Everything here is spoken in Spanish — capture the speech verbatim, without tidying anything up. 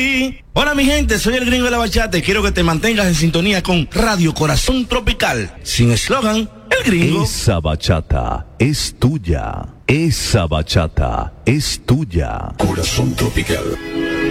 Hola mi gente, soy el gringo de la bachata y quiero que te mantengas en sintonía con Radio Corazón Tropical. Sin eslogan, el gringo. Esa bachata es tuya. Esa bachata es tuya. Corazón Tropical.